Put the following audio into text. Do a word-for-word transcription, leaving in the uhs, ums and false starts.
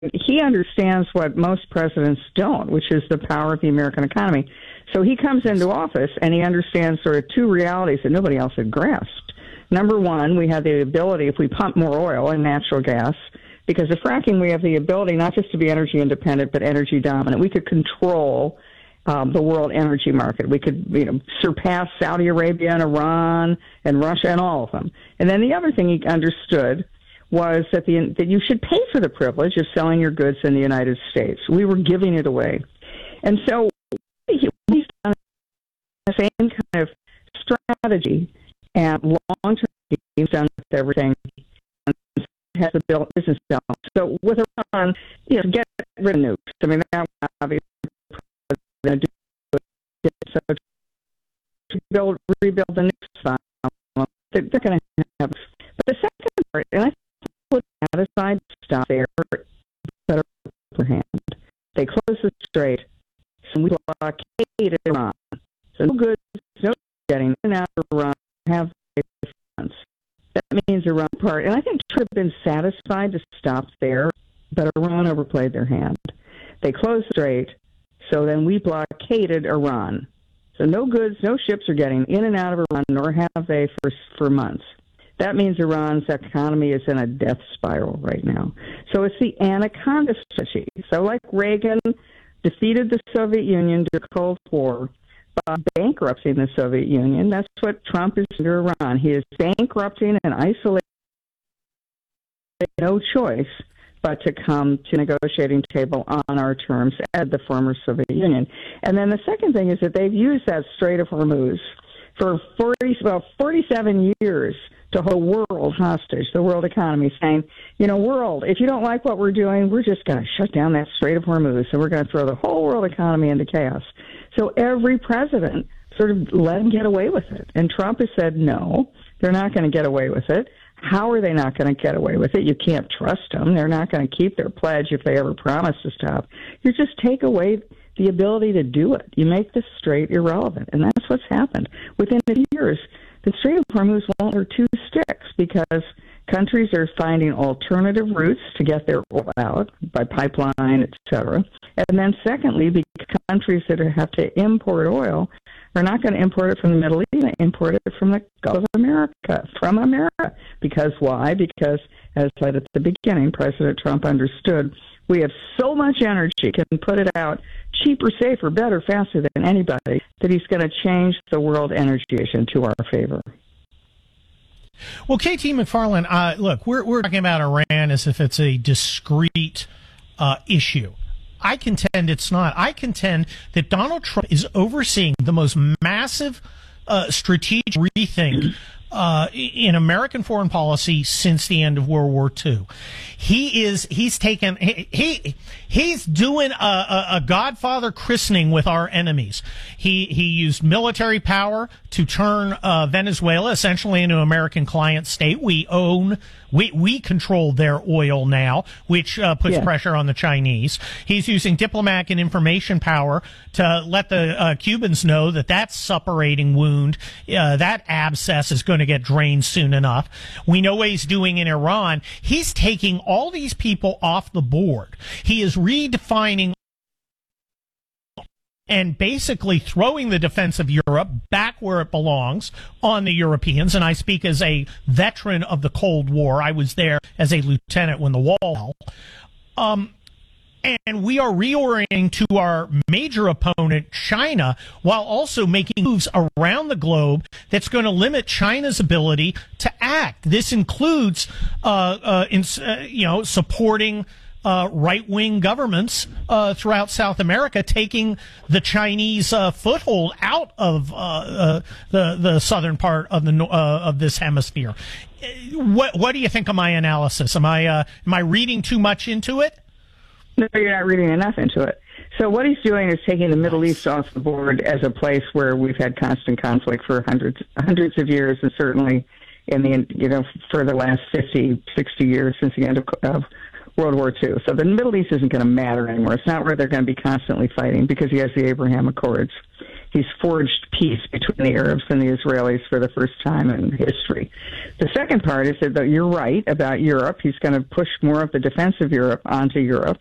he understands what most presidents don't, which is the power of the American economy. So he comes into office and he understands sort of two realities that nobody else had grasped. Number one, we have the ability, if we pump more oil and natural gas, because of fracking, we have the ability not just to be energy independent, but energy dominant. We could control um, the world energy market. We could, you know, surpass Saudi Arabia and Iran and Russia and all of them. And then the other thing he understood was that the that you should pay for the privilege of selling your goods in the United States. We were giving it away. And so he's done the same kind of strategy and long-term he's done with everything. Has a built business balance. So with Iran, you know, get rid of nukes. I mean, that obviously going to do it. So to build, rebuild the nukes file, they're, they're going to have. But the second part, and I put that aside, stop there, better upper hand. They close the strait, and we blockade Iran. So no goods, no getting in and out of Iran, have funds. That means Iran part, and I think Trump have been satisfied to stop there, but Iran overplayed their hand. They closed the strait, so then we blockaded Iran. So no goods, no ships are getting in and out of Iran, nor have they for for months. That means Iran's economy is in a death spiral right now. So it's the anaconda strategy. So like Reagan defeated the Soviet Union during the Cold War, Uh, bankrupting the Soviet Union. That's what Trump is under Iran. He is bankrupting and isolating, no choice but to come to negotiating table on our terms as the former Soviet Union. And then the second thing is that they've used that Strait of Hormuz for forty, well, forty-seven years to hold the world hostage, the world economy, saying, you know, world, if you don't like what we're doing, we're just going to shut down that Strait of Hormuz, and we're going to throw the whole world economy into chaos. So every president sort of let him get away with it. And Trump has said, no, they're not going to get away with it. How are they not going to get away with it? You can't trust them. They're not going to keep their pledge if they ever promise to stop. You just take away the ability to do it. You make the strait irrelevant. And that's what's happened. Within years, the Strait of Hormuz won't hurt two sticks because countries are finding alternative routes to get their oil out by pipeline, et cetera. And then secondly, because countries that have to import oil are not going to import it from the Middle East, they import it from the Gulf of America, from America. Because why? Because, as I said at the beginning, President Trump understood we have so much energy, can put it out cheaper, safer, better, faster than anybody, that he's going to change the world energy situation to our favor. Well, K T McFarland, uh, look, we're we're talking about Iran as if it's a discrete uh, issue. I contend it's not. I contend that Donald Trump is overseeing the most massive uh, strategic rethink uh, in American foreign policy since the end of World War Two. He is, he's taken, he, he he's doing a, a, a Godfather christening with our enemies. He, he used military power to turn uh, Venezuela essentially into an American client state. We own, we, we control their oil now, which uh, puts yeah. pressure on the Chinese. He's using diplomatic and information power to let the uh, Cubans know that that suppurating wound, uh, that abscess is going to get drained soon enough. We know what he's doing in Iran. He's taking all these people off the board. He is redefining and basically throwing the defense of Europe back where it belongs on the Europeans. And I speak as a veteran of the Cold War. I was there as a lieutenant when the wall fell. Um, and we are reorienting to our major opponent, China, while also making moves around the globe that's going to limit China's ability to act. This includes, uh, uh, in, uh you know, supporting Uh, right-wing governments uh, throughout South America, taking the Chinese uh, foothold out of uh, uh, the the southern part of the uh, of this hemisphere. What what do you think of my analysis? Am I uh, am I reading too much into it? No, you're not reading enough into it. So what he's doing is taking the Middle East off the board as a place where we've had constant conflict for hundreds hundreds of years, and certainly in the you know for the last fifty, sixty years since the end of. of World War Two. So the Middle East isn't going to matter anymore. It's not where they're going to be constantly fighting because he has the Abraham Accords. he's forged peace between the Arabs and the Israelis for the first time in history. The second part is that you're right about Europe. He's going to push more of the defense of Europe onto Europe.